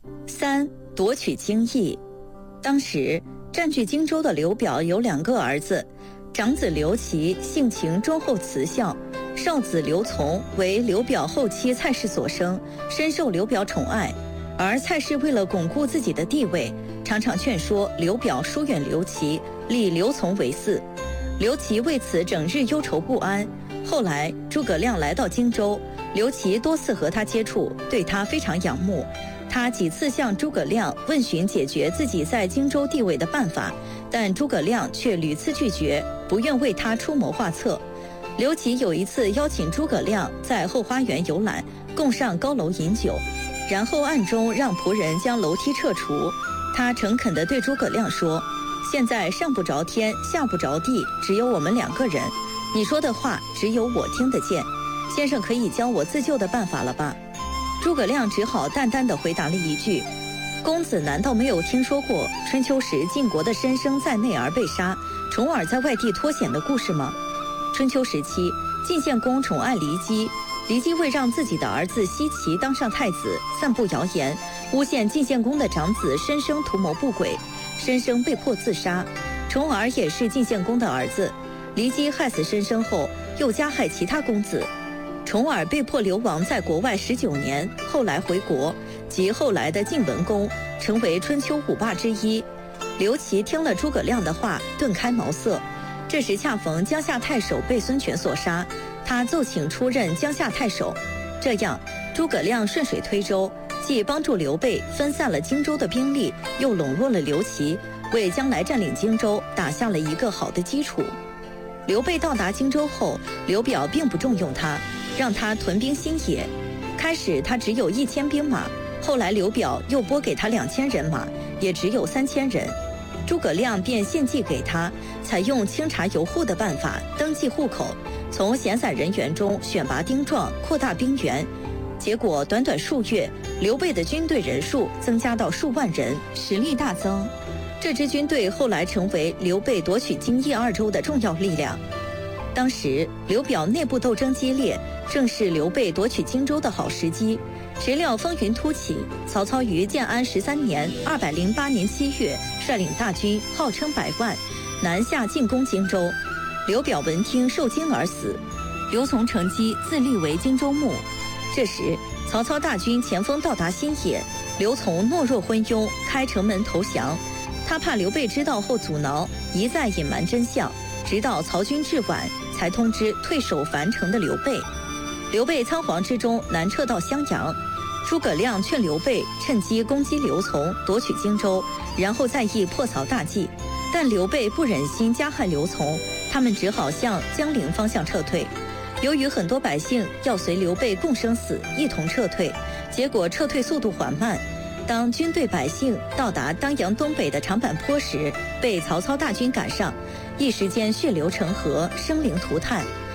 3. 夺取京邑。当时占据荆州的刘表有2个儿子，长子刘琦性情忠厚慈孝，少子刘琮为刘表后妻蔡氏所生，深受刘表宠爱。而蔡氏为了巩固自己的地位，常常劝说刘表疏远刘琦，立刘琮为嗣。刘琦为此整日忧愁不安。后来诸葛亮来到荆州，刘琦多次和他接触，对他非常仰慕。他几次向诸葛亮问询解决自己在荆州地位的办法，但诸葛亮却屡次拒绝，不愿为他出谋划策。刘琦有一次邀请诸葛亮在后花园游览，共上高楼饮酒，然后暗中让仆人将楼梯撤除。他诚恳地对诸葛亮说：“现在上不着天，下不着地，只有我们2个人，你说的话只有我听得见，先生可以教我自救的办法了吧？”诸葛亮只好淡淡地回答了一句：“公子难道没有听说过春秋时晋国的申生在内而被杀，重耳在外地脱险的故事吗？春秋时期，晋献公宠爱骊姬，骊姬为让自己的儿子奚齐当上太子，散布谣言，诬陷晋献公的长子申生图谋不轨，申生被迫自杀。重耳也是晋献公的儿子，骊姬害死申生后，又加害其他公子。重耳被迫流亡在国外19年，后来回国，即后来的晋文公，成为春秋5霸之一。刘琦听了诸葛亮的话，顿开茅塞。这时恰逢江夏太守被孙权所杀，他奏请出任江夏太守。这样，诸葛亮顺水推舟，既帮助刘备分散了荆州的兵力，又笼络了刘琦，为将来占领荆州打下了一个好的基础。刘备到达荆州后，刘表并不重用他，让他屯兵新野。开始他只有1000兵马，后来刘表又拨给他2000人马，也只有3000人。诸葛亮便献计给他，采用清查游户的办法登记户口，从闲散人员中选拔丁壮，扩大兵源。结果短短数月，刘备的军队人数增加到数万人，实力大增。这支军队后来成为刘备夺取荆益2州的重要力量。当时刘表内部斗争激烈，正是刘备夺取荆州的好时机。谁料风云突起，曹操于建安13年208年7月率领大军，号称100万，南下进攻荆州。刘表闻听受惊而死，刘琮乘机自立为荆州牧。这时曹操大军前锋到达新野，刘琮懦弱昏庸，开城门投降。他怕刘备知道后阻挠，一再隐瞒真相，直到曹军至晚，才通知退守樊城的刘备。刘备仓皇之中南撤到襄阳，诸葛亮劝刘备趁机攻击刘琮，夺取荆州，然后再议破曹大计。但刘备不忍心加害刘琮，他们只好向江陵方向撤退。由于很多百姓要随刘备共生死，一同撤退，结果撤退速度缓慢。当军队百姓到达当阳东北的长坂坡时，被曹操大军赶上，一时间血流成河，生灵涂炭。